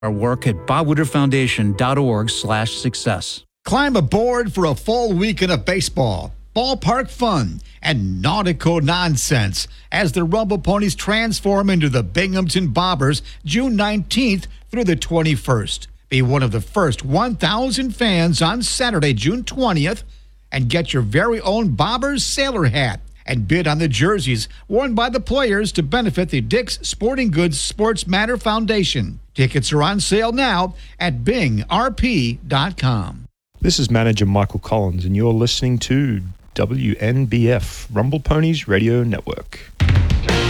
Our work at bobwooderfoundation.org/success. Climb aboard for a full weekend of baseball, ballpark fun, and nautical nonsense as the Rumble Ponies transform into the Binghamton Bobbers June 19th through the 21st. Be one of the first 1,000 fans on Saturday, June 20th, and get your very own Bobbers sailor hat and bid on the jerseys worn by the players to benefit the Dick's Sporting Goods Sports Matter Foundation. Tickets are on sale now at bingrp.com. This is manager Michael Collins, and you're listening to WNBF, Rumble Ponies Radio Network.